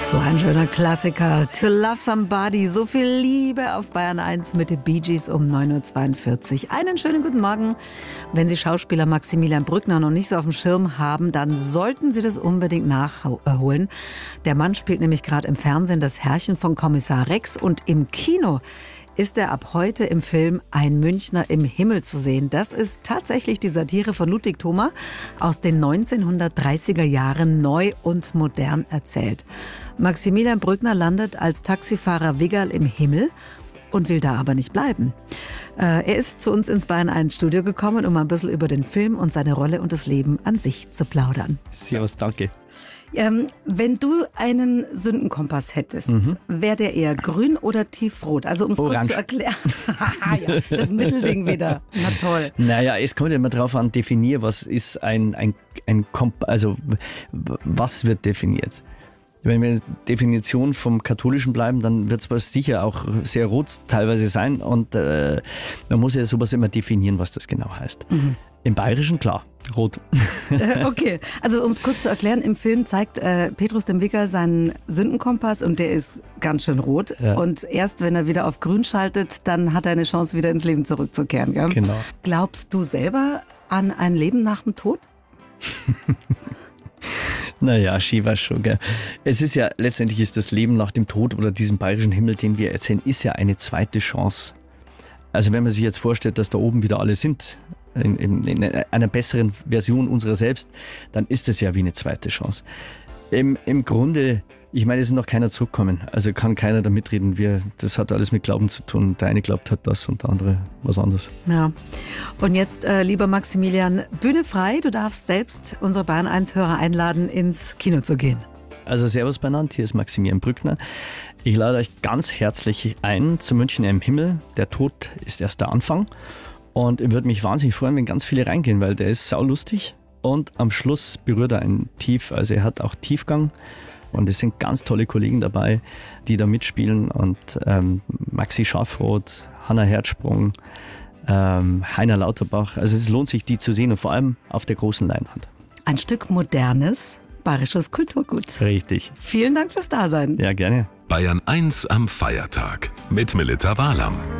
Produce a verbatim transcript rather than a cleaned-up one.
So ein schöner Klassiker. To Love Somebody. So viel Liebe auf Bayern eins mit den Bee Gees um neun Uhr zweiundvierzig. Einen schönen guten Morgen. Wenn Sie Schauspieler Maximilian Brückner noch nicht so auf dem Schirm haben, dann sollten Sie das unbedingt nachholen. Der Mann spielt nämlich gerade im Fernsehen das Herrchen von Kommissar Rex und im Kino ist er ab heute im Film Ein Münchner im Himmel zu sehen. Das ist tatsächlich die Satire von Ludwig Thoma aus den neunzehnhundertdreißiger Jahren, neu und modern erzählt. Maximilian Brückner landet als Taxifahrer Wiggerl im Himmel und will da aber nicht bleiben. Äh, er ist zu uns ins Bayern eins Studio gekommen, um ein bisschen über den Film und seine Rolle und das Leben an sich zu plaudern. Servus, danke. Ähm, wenn du einen Sündenkompass hättest, mhm. wäre der eher grün oder tiefrot? Also um es kurz zu erklären. Ja, das Mittelding wieder. Na toll. Naja, es kommt ja immer darauf an, definier, was ist ein, ein, ein Kompass, also was wird definiert? Wenn wir in der Definition vom Katholischen bleiben, dann wird es sicher auch sehr rot teilweise sein und äh, man muss ja sowas immer definieren, was das genau heißt. Mhm. Im Bayerischen, klar, rot. Okay, also um es kurz zu erklären, im Film zeigt äh, Petrus dem Wiggerl seinen Sündenkompass und der ist ganz schön rot. Ja. Und erst wenn er wieder auf grün schaltet, dann hat er eine Chance, wieder ins Leben zurückzukehren. Gell? Genau. Glaubst du selber an ein Leben nach dem Tod? Naja, Shiva schon, gell. Es ist ja, letztendlich ist das Leben nach dem Tod oder diesem bayerischen Himmel, den wir erzählen, ist ja eine zweite Chance. Also wenn man sich jetzt vorstellt, dass da oben wieder alle sind, in, in, in einer besseren Version unserer selbst, dann ist das ja wie eine zweite Chance. Im, im Grunde, ich meine, es ist noch keiner zurückgekommen, also kann keiner da mitreden. Wir, das hat alles mit Glauben zu tun. Der eine glaubt hat das und der andere was anderes. Ja. Und jetzt, äh, lieber Maximilian, Bühne frei, du darfst selbst unsere Bayern eins Hörer einladen, ins Kino zu gehen. Also servus beieinander, hier ist Maximilian Brückner. Ich lade euch ganz herzlich ein zu München im Himmel. Der Tod ist erst der Anfang. Und ich würde mich wahnsinnig freuen, wenn ganz viele reingehen, weil der ist saulustig. Und am Schluss berührt er einen tief, also er hat auch Tiefgang. Und es sind ganz tolle Kollegen dabei, die da mitspielen. Und ähm, Maxi Schafroth, Hanna Herzsprung, ähm, Heiner Lauterbach. Also es lohnt sich, die zu sehen und vor allem auf der großen Leinwand. Ein Stück modernes bayerisches Kulturgut. Richtig. Vielen Dank fürs Dasein. Ja, gerne. Bayern eins am Feiertag mit Melitta Wahlam.